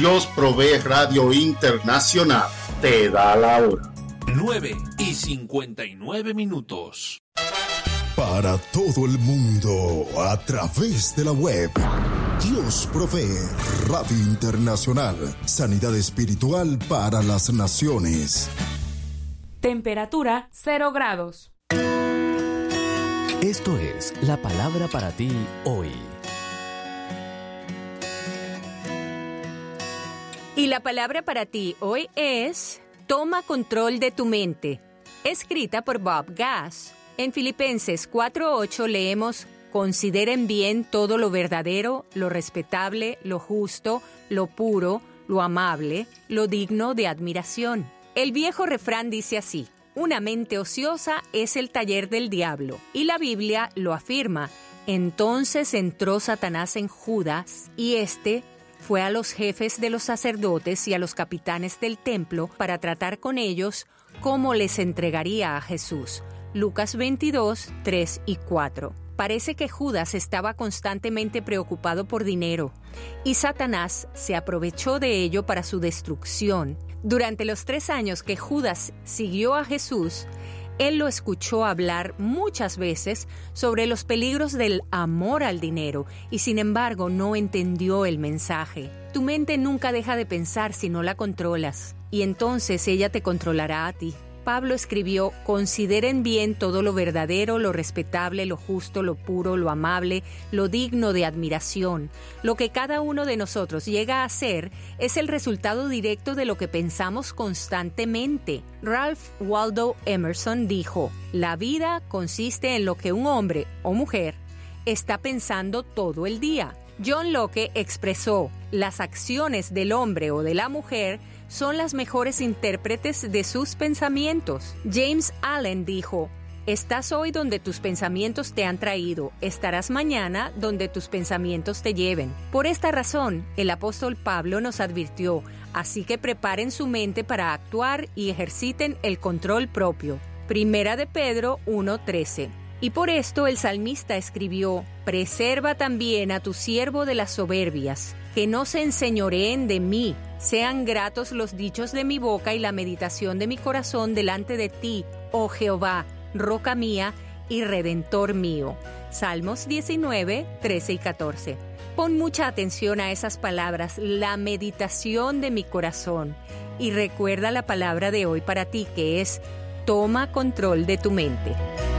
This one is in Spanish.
Dios Provee Radio Internacional te da la hora. 9:59. Para todo el mundo, a través de la web. Dios Provee Radio Internacional. Sanidad espiritual para las naciones. Temperatura 0 grados. Esto es la palabra para ti hoy. Y la palabra para ti hoy es Toma control de tu mente, escrita por Bob Gass. En Filipenses 4:8 leemos: consideren bien todo lo verdadero, lo respetable, lo justo, lo puro, lo amable, lo digno de admiración. El viejo refrán dice así: una mente ociosa es el taller del diablo, y la Biblia lo afirma. Entonces entró Satanás en Judas, y fue a los jefes de los sacerdotes y a los capitanes del templo para tratar con ellos cómo les entregaría a Jesús. Lucas 22, 3 y 4. Parece que Judas estaba constantemente preocupado por dinero, y Satanás se aprovechó de ello para su destrucción. Durante los 3 años que Judas siguió a Jesús, él lo escuchó hablar muchas veces sobre los peligros del amor al dinero y sin embargo no entendió el mensaje. Tu mente nunca deja de pensar si no la controlas, y entonces ella te controlará a ti. Pablo escribió: consideren bien todo lo verdadero, lo respetable, lo justo, lo puro, lo amable, lo digno de admiración. Lo que cada uno de nosotros llega a ser es el resultado directo de lo que pensamos constantemente. Ralph Waldo Emerson dijo: la vida consiste en lo que un hombre o mujer está pensando todo el día. John Locke expresó: las acciones del hombre o de la mujer son las mejores intérpretes de sus pensamientos. James Allen dijo: estás hoy donde tus pensamientos te han traído, estarás mañana donde tus pensamientos te lleven. Por esta razón, el apóstol Pablo nos advirtió: así que preparen su mente para actuar y ejerciten el control propio. Primera de Pedro 1:13. Y por esto el salmista escribió: preserva también a tu siervo de las soberbias, que no se enseñoreen de mí. Sean gratos los dichos de mi boca y la meditación de mi corazón delante de ti, oh Jehová, roca mía y redentor mío. Salmos 19, 13 y 14. Pon mucha atención a esas palabras, la meditación de mi corazón. Y recuerda la palabra de hoy para ti, que es: toma control de tu mente.